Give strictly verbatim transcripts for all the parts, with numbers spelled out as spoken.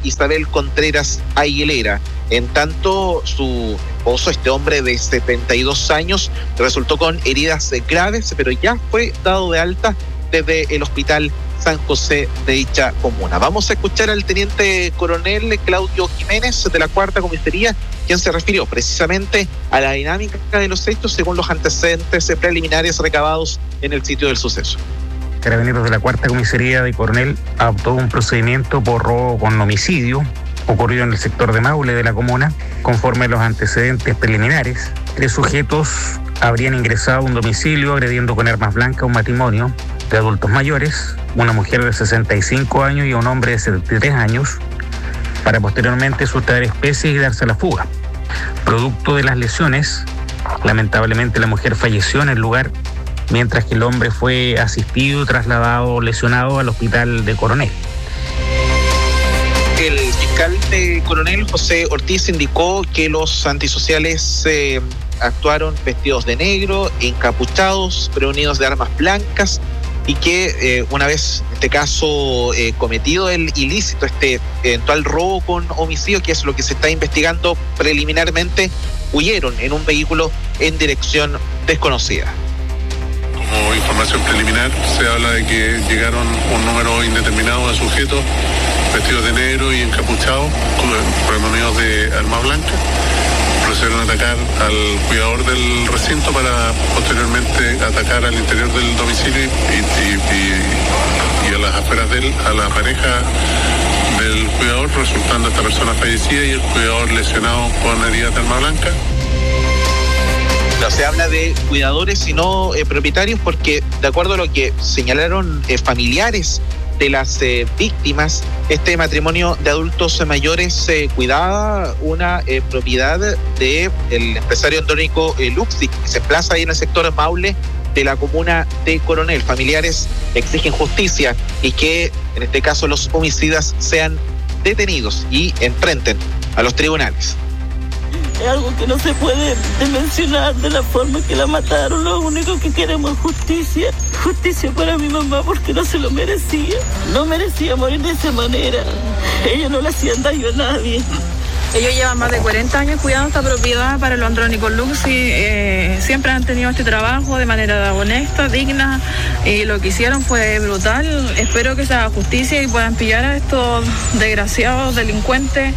Isabel Contreras Aguilera. En tanto, su esposo, este hombre de setenta y dos años, resultó con heridas graves, pero ya fue dado de alta desde el Hospital San José de dicha comuna. Vamos a escuchar al teniente coronel Claudio Jiménez de la Cuarta Comisaría, quien se refirió precisamente a la dinámica de los hechos según los antecedentes preliminares recabados en el sitio del suceso. Carabineros de la Cuarta Comisaría de Coronel adoptó un procedimiento por robo con homicidio ocurrido en el sector de Maule de la comuna. Conforme a los antecedentes preliminares, tres sujetos habrían ingresado a un domicilio agrediendo con armas blancas a un matrimonio de adultos mayores, una mujer de sesenta y cinco años y un hombre de setenta y tres años, para posteriormente sustraer especies y darse a la fuga. Producto de las lesiones, lamentablemente la mujer falleció en el lugar, mientras que el hombre fue asistido y trasladado lesionado al hospital de Coronel. El fiscal de Coronel, José Ortiz, indicó que los antisociales eh, actuaron vestidos de negro, encapuchados, preunidos de armas blancas, y que eh, una vez, en este caso, eh, cometido el ilícito, este eventual robo con homicidio, que es lo que se está investigando preliminarmente, huyeron en un vehículo en dirección desconocida. Como información preliminar, se habla de que llegaron un número indeterminado de sujetos vestidos de negro y encapuchados, premonidos de armas blancas. Procedieron a atacar al cuidador del recinto para posteriormente atacar al interior del domicilio y, y, y, y a las afueras de él, a la pareja del cuidador, resultando esta persona fallecida y el cuidador lesionado con heridas de arma blanca. No se habla de cuidadores y no eh, propietarios, porque de acuerdo a lo que señalaron eh, familiares de las eh, víctimas, este matrimonio de adultos mayores eh, cuidaba una eh, propiedad del empresario Andrónico eh, Luxi, que se emplaza ahí en el sector Maule de la comuna de Coronel. Familiares exigen justicia y que en este caso los homicidas sean detenidos y enfrenten a los tribunales. Es algo que no se puede dimensionar de la forma que la mataron. Lo único que queremos es justicia. Justicia para mi mamá, porque no se lo merecía. No merecía morir de esa manera. Ellos no le hacían daño a nadie. Ellos llevan más de cuarenta años cuidando esta propiedad para los Andrónicos Luxi. Eh, siempre han tenido este trabajo de manera honesta, digna, y lo que hicieron fue brutal. Espero que se haga justicia y puedan pillar a estos desgraciados delincuentes.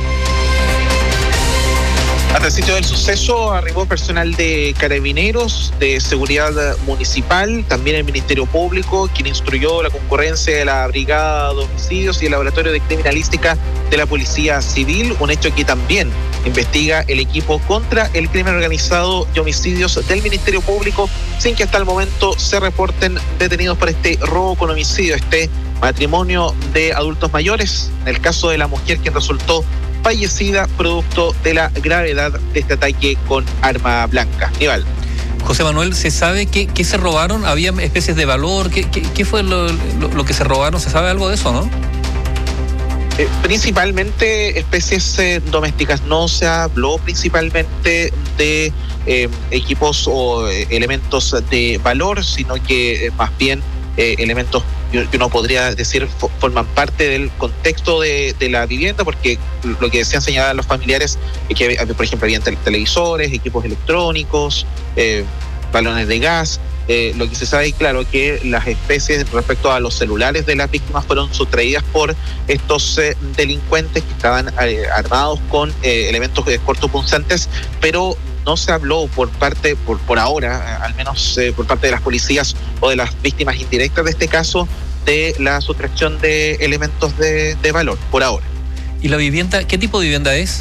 Hasta el sitio del suceso arribó personal de Carabineros, de Seguridad Municipal, también el Ministerio Público, quien instruyó la concurrencia de la Brigada de Homicidios y el Laboratorio de Criminalística de la Policía Civil, un hecho que también investiga el equipo contra el crimen organizado y homicidios del Ministerio Público, sin que hasta el momento se reporten detenidos por este robo con homicidio, este matrimonio de adultos mayores, en el caso de la mujer quien resultó fallecida producto de la gravedad de este ataque con arma blanca. Nival. José Manuel, ¿se sabe qué, qué se robaron? ¿Había especies de valor? ¿Qué, qué, qué fue lo, lo, lo que se robaron? ¿Se sabe algo de eso, no? Eh, principalmente especies eh, domésticas. No se habló principalmente de eh, equipos o eh, elementos de valor, sino que eh, más bien eh, elementos que uno podría decir forman parte del contexto de, de la vivienda, porque lo que decían señalar los familiares es que, por ejemplo, habían televisores, equipos electrónicos, eh, balones de gas. Eh, lo que se sabe, claro, que las especies respecto a los celulares de las víctimas fueron sustraídas por estos eh, delincuentes que estaban eh, armados con eh, elementos eh, cortopunzantes, pero no se habló por parte, por, por ahora, al menos eh, por parte de las policías o de las víctimas indirectas de este caso, de la sustracción de elementos de, de valor, por ahora. ¿Y la vivienda, qué tipo de vivienda es?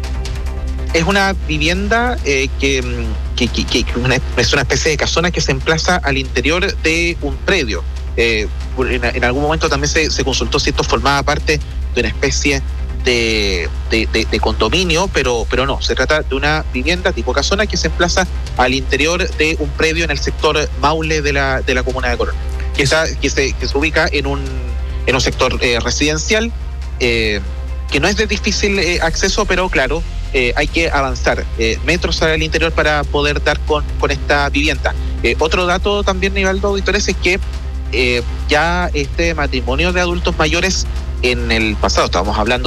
Es una vivienda eh, que, que, que, que una, es una especie de casona que se emplaza al interior de un predio. Eh, en, en algún momento también se, se consultó si esto formaba parte de una especie de, de, de, de condominio, pero, pero no, se trata de una vivienda tipo casona que se emplaza al interior de un predio en el sector Maule de la, de la comuna de Coronel, que, está, que, se, que se ubica en un, en un sector eh, residencial, eh, que no es de difícil eh, acceso, pero claro, eh, hay que avanzar eh, metros al interior para poder dar con, con esta vivienda. Eh, otro dato también, Nivaldo, auditores, es que eh, ya este matrimonio de adultos mayores en el pasado, estábamos hablando